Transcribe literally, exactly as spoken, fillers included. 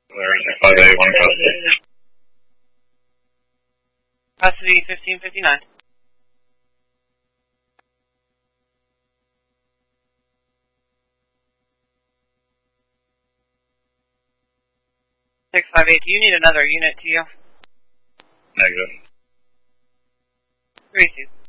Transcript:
six five eight, one custody. Custody fifteen fifty-nine. six five eight, do you need another unit to you? Negative. three two.